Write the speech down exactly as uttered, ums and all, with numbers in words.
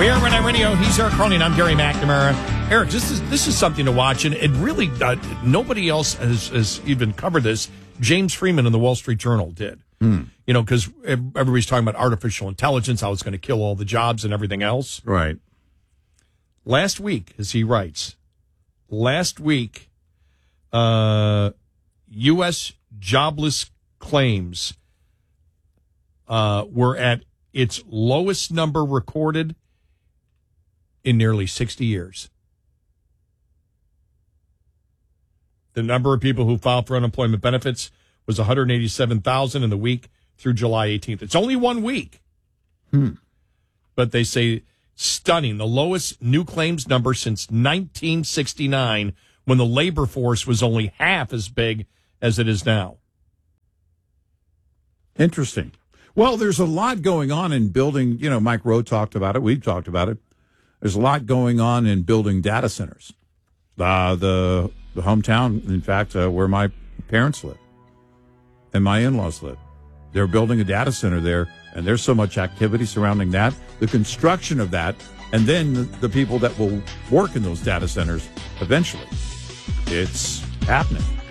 We are Red Eye Radio. He's Eric Cronin. I'm Gary McNamara. Eric, this is this is something to watch, and it really uh, nobody else has, has even covered this. James Freeman in the Wall Street Journal did. Mm. You know, because everybody's talking about artificial intelligence, how it's going to kill all the jobs and everything else. Right. Last week, as he writes, last week, uh, U S jobless claims uh, were at its lowest number recorded in nearly sixty years. The number of people who filed for unemployment benefits was one hundred eighty-seven thousand in the week through July eighteenth. It's only one week. Hmm. But they say stunning, the lowest new claims number since nineteen sixty-nine, when the labor force was only half as big as it is now. Interesting. Well, there's a lot going on in building, you know, Mike Rowe talked about it. We've talked about it. There's a lot going on in building data centers. Uh, the the hometown, in fact, uh, where my parents live and my in-laws live. They're building a data center there, and there's so much activity surrounding that, the construction of that, and then the, the people that will work in those data centers eventually. It's happening.